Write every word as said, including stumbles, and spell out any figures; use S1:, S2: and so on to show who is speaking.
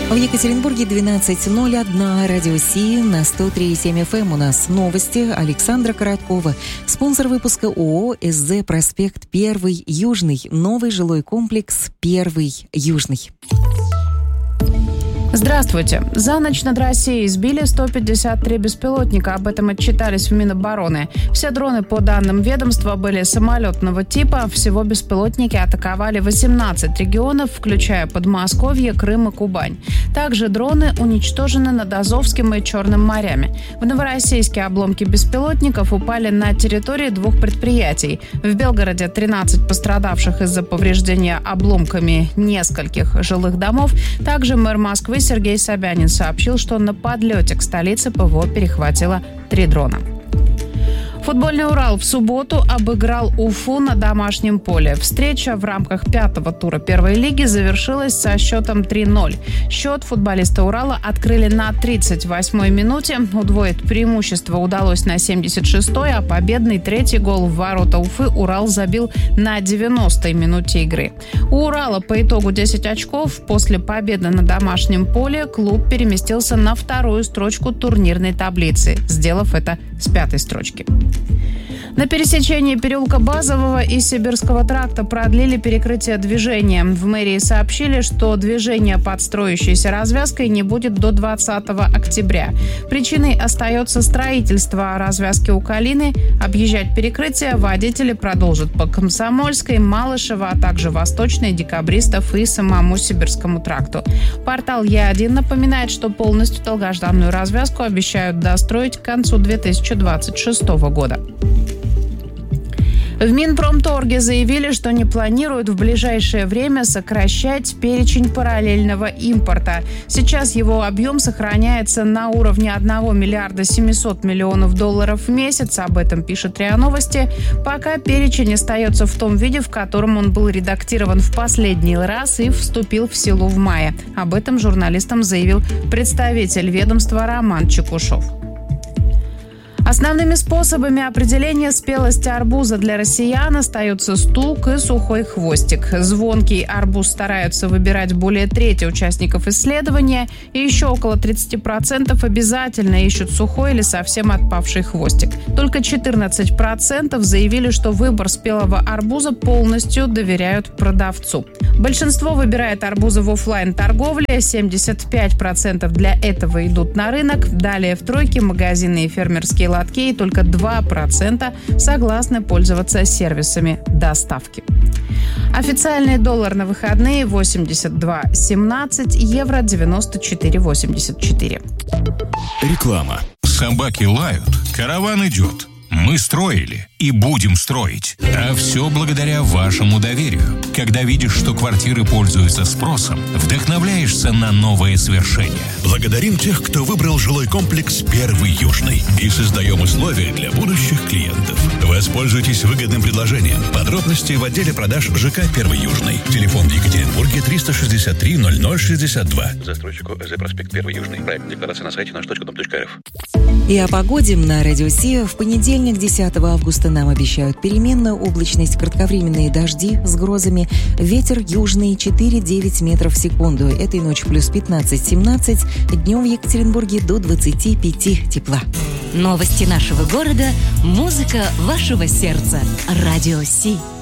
S1: В Екатеринбурге двенадцать ноль один, радио Си на сто три и семь эф эм. У нас новости. Александра Короткова. Спонсор выпуска ООО СЗ «Проспект Первый Южный». Новый жилой комплекс «Первый Южный».
S2: Здравствуйте. За ночь над Россией сбили сто пятьдесят три беспилотника. Об этом отчитались в Минобороны. Все дроны, по данным ведомства, были самолетного типа. Всего беспилотники атаковали восемнадцать регионов, включая Подмосковье, Крым и Кубань. Также дроны уничтожены над Азовским и Черным морями. В Новороссийске обломки беспилотников упали на территории двух предприятий. В Белгороде тринадцать пострадавших из-за повреждения обломками нескольких жилых домов. Также мэр Москвы Сергей Собянин сообщил, что на подлете к столице ПВО перехватило три дрона. Футбольный «Урал» в субботу обыграл Уфу на домашнем поле. Встреча в рамках пятого тура первой лиги завершилась со счетом три ноль. Счет футболисты «Урала» открыли на тридцать восьмой минуте. Удвоить преимущество удалось на семьдесят шестой, а победный третий гол в ворота Уфы «Урал» забил на девяностой минуте игры. У «Урала» по итогу десять очков. После победы на домашнем поле клуб переместился на вторую строчку турнирной таблицы, сделав это с пятой строчки. На пересечении переулка Базового и Сибирского тракта продлили перекрытие движения. В мэрии сообщили, что движение под строящейся развязкой не будет до двадцатого октября. Причиной остается строительство развязки у Калины. Объезжать перекрытие водители продолжат по Комсомольской, Малышево, а также Восточной, Декабристов и самому Сибирскому тракту. Портал Е один напоминает, что полностью долгожданную развязку обещают достроить к концу две тысячи двадцать шестого года. В Минпромторге заявили, что не планируют в ближайшее время сокращать перечень параллельного импорта. Сейчас его объем сохраняется на уровне одного миллиарда семисот миллионов долларов в месяц. Об этом пишет РИА Новости. Пока перечень остается в том виде, в котором он был редактирован в последний раз и вступил в силу в мае. Об этом журналистам заявил представитель ведомства Роман Чекушев. Основными способами определения спелости арбуза для россиян остаются стук и сухой хвостик. Звонкий арбуз стараются выбирать более трети участников исследования, и еще около тридцать процентов обязательно ищут сухой или совсем отпавший хвостик. Только четырнадцать процентов заявили, что выбор спелого арбуза полностью доверяют продавцу. Большинство выбирает арбузы в офлайн-торговле, семьдесят пять процентов для этого идут на рынок. Далее в тройке магазины и фермерские лотки, и только два процента согласны пользоваться сервисами доставки. Официальный доллар на выходные восемьдесят два семнадцать, евро девяносто четыре восемьдесят четыре.
S3: Реклама. Собаки лают, караван идет. Мы строили и будем строить. А все благодаря вашему доверию. Когда видишь, что квартиры пользуются спросом, вдохновляешься на новые свершения.
S4: Благодарим тех, кто выбрал жилой комплекс «Первый Южный». И создаем условия для будущих клиентов. Воспользуйтесь выгодным предложением. Подробности в отделе продаж ЖК «Первый Южный». Телефон в Екатеринбурге триста шестьдесят три ноль ноль шестьдесят два. Застройщику ЭЗ «Проспект Первый Южный». Проект декларации на сайте наш точка дом точка эр эф.
S1: И о погоде на радио Си. В понедельник, десятого августа, нам обещают переменную облачность, кратковременные дожди с грозами, ветер южный четыре-девять метров в секунду. Этой ночью плюс пятнадцать-семнадцать, днем в Екатеринбурге до двадцати пяти тепла.
S5: Новости нашего города, музыка вашего сердца. Радио Си.